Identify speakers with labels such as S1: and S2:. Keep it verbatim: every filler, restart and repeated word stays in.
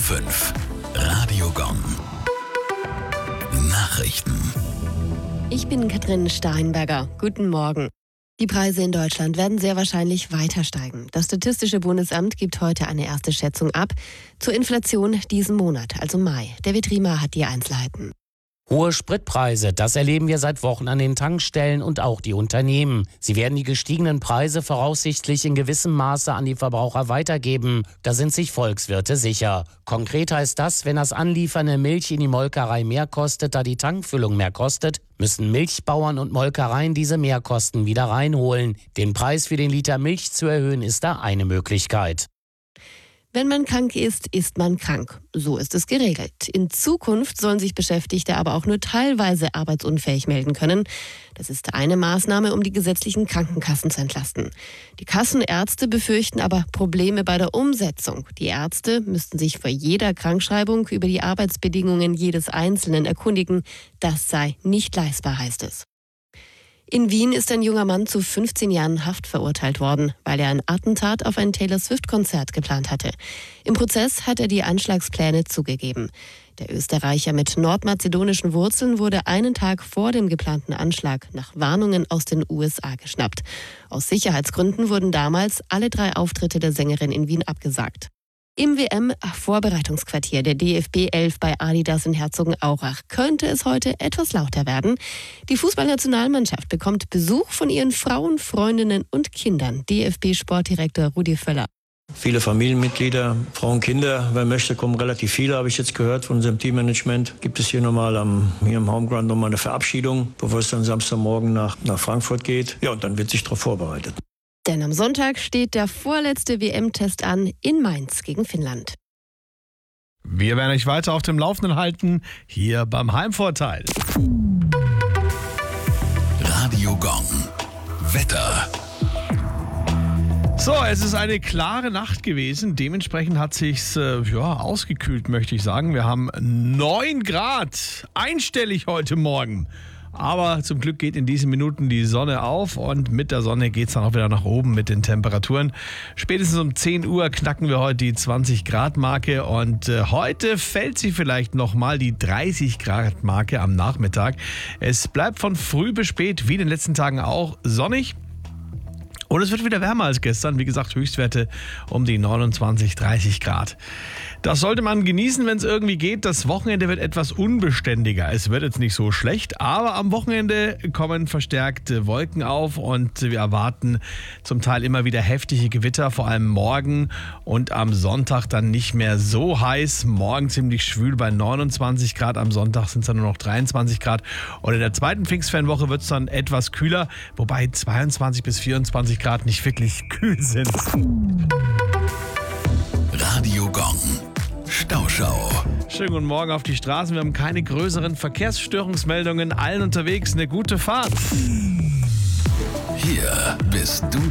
S1: fünf. Radio Gong. Nachrichten.
S2: Ich bin Katrin Steinberger. Guten Morgen. Die Preise in Deutschland werden sehr wahrscheinlich weiter steigen. Das Statistische Bundesamt gibt heute eine erste Schätzung ab zur Inflation diesen Monat, also Mai. David Riemer hat die Einzelheiten.
S3: Hohe Spritpreise, das erleben wir seit Wochen an den Tankstellen und auch die Unternehmen. Sie werden die gestiegenen Preise voraussichtlich in gewissem Maße an die Verbraucher weitergeben. Da sind sich Volkswirte sicher. Konkret heißt das, wenn das Anliefern der Milch in die Molkerei mehr kostet, da die Tankfüllung mehr kostet, müssen Milchbauern und Molkereien diese Mehrkosten wieder reinholen. Den Preis für den Liter Milch zu erhöhen, ist da eine Möglichkeit.
S2: Wenn man krank ist, ist man krank. So ist es geregelt. In Zukunft sollen sich Beschäftigte aber auch nur teilweise arbeitsunfähig melden können. Das ist eine Maßnahme, um die gesetzlichen Krankenkassen zu entlasten. Die Kassenärzte befürchten aber Probleme bei der Umsetzung. Die Ärzte müssten sich vor jeder Krankschreibung über die Arbeitsbedingungen jedes Einzelnen erkundigen. Das sei nicht leistbar, heißt es. In Wien ist ein junger Mann zu fünfzehn Jahren Haft verurteilt worden, weil er ein Attentat auf ein Taylor-Swift-Konzert geplant hatte. Im Prozess hat er die Anschlagspläne zugegeben. Der Österreicher mit nordmazedonischen Wurzeln wurde einen Tag vor dem geplanten Anschlag nach Warnungen aus den U S A geschnappt. Aus Sicherheitsgründen wurden damals alle drei Auftritte der Sängerin in Wien abgesagt. Im W M-Vorbereitungsquartier der D F B elf bei Adidas in Herzogenaurach könnte es heute etwas lauter werden. Die Fußballnationalmannschaft bekommt Besuch von ihren Frauen, Freundinnen und Kindern. D F B-Sportdirektor Rudi Völler.
S4: Viele Familienmitglieder, Frauen, Kinder, wer möchte, kommen relativ viele, habe ich jetzt gehört von unserem Teammanagement. Gibt es hier nochmal am, hier im Homeground nochmal eine Verabschiedung, bevor es dann Samstagmorgen nach, nach Frankfurt geht. Ja, und dann wird sich darauf vorbereitet.
S2: Denn am Sonntag steht der vorletzte W M-Test an in Mainz gegen Finnland.
S5: Wir werden euch weiter auf dem Laufenden halten, hier beim Heimvorteil.
S1: Radio Gong. Wetter.
S5: So, es ist eine klare Nacht gewesen. Dementsprechend hat sich's äh, ja, ausgekühlt, möchte ich sagen. Wir haben neun Grad, einstellig heute Morgen. Aber zum Glück geht in diesen Minuten die Sonne auf und mit der Sonne geht es dann auch wieder nach oben mit den Temperaturen. Spätestens um zehn Uhr knacken wir heute die zwanzig Grad Marke und äh, heute fällt sie vielleicht nochmal die dreißig Grad Marke am Nachmittag. Es bleibt von früh bis spät, wie in den letzten Tagen auch, sonnig. Und es wird wieder wärmer als gestern. Wie gesagt, Höchstwerte um die neunundzwanzig, dreißig Grad. Das sollte man genießen, wenn es irgendwie geht. Das Wochenende wird etwas unbeständiger. Es wird jetzt nicht so schlecht, aber am Wochenende kommen verstärkte Wolken auf und wir erwarten zum Teil immer wieder heftige Gewitter, vor allem morgen und am Sonntag dann nicht mehr so heiß. Morgen ziemlich schwül bei neunundzwanzig Grad, am Sonntag sind es dann nur noch dreiundzwanzig Grad und in der zweiten Pfingstferienwoche wird es dann etwas kühler, wobei zweiundzwanzig bis vierundzwanzig Grad nicht wirklich kühl sind.
S1: Radio Gong. Stauschau.
S5: Schönen guten Morgen auf die Straßen. Wir haben keine größeren Verkehrsstörungsmeldungen. Allen unterwegs eine gute Fahrt.
S1: Hier bist du